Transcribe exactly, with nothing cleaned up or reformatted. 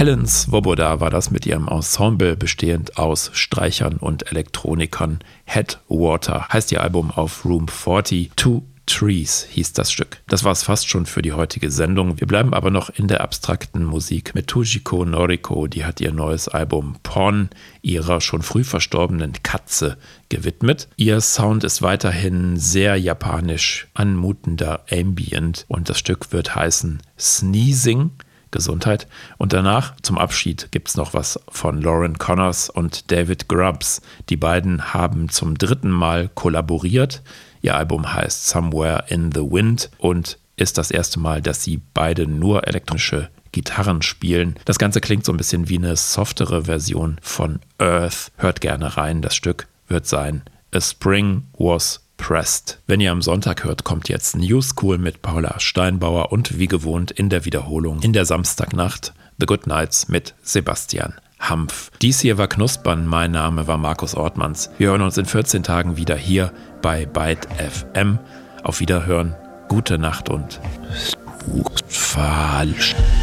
Helen Svoboda war das mit ihrem Ensemble, bestehend aus Streichern und Elektronikern. Headwater heißt ihr Album auf Room vierzig. Two Trees hieß das Stück. Das war es fast schon für die heutige Sendung. Wir bleiben aber noch in der abstrakten Musik mit Tujiko Noriko. Die hat ihr neues Album Porn ihrer schon früh verstorbenen Katze gewidmet. Ihr Sound ist weiterhin sehr japanisch, anmutender Ambient und das Stück wird heißen Sneezing. Gesundheit. Und danach, zum Abschied, gibt es noch was von Lauren Connors und David Grubbs. Die beiden haben zum dritten Mal kollaboriert. Ihr Album heißt Somewhere in the Wind und ist das erste Mal, dass sie beide nur elektronische Gitarren spielen. Das Ganze klingt so ein bisschen wie eine softere Version von Earth. Hört gerne rein. Das Stück wird sein A Spring Was Pressed. Wenn ihr am Sonntag hört, kommt jetzt New School mit Paula Steinbauer und wie gewohnt in der Wiederholung in der Samstagnacht The Good Nights mit Sebastian Hampf. Dies hier war Knuspern, mein Name war Markus Ortmanns. Wir hören uns in vierzehn Tagen wieder hier bei Byte F M. Auf Wiederhören, gute Nacht und falsch.